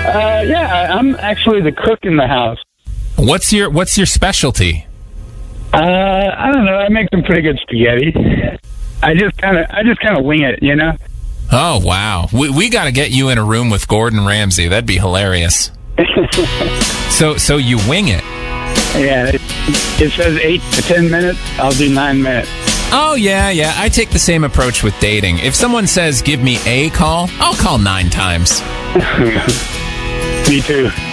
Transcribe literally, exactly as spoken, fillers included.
Uh, yeah, I'm actually the cook in the house. What's your What's your specialty? Uh, I don't know. I make some pretty good spaghetti. I just kind of, I just kind of wing it, you know. Oh wow, we we got to get you in a room with Gordon Ramsay. That'd be hilarious. so so you wing it? Yeah, it, it says eight to ten minutes. I'll do nine minutes. Oh yeah, yeah. I take the same approach with dating. If someone says give me a call, I'll call nine times. Me too.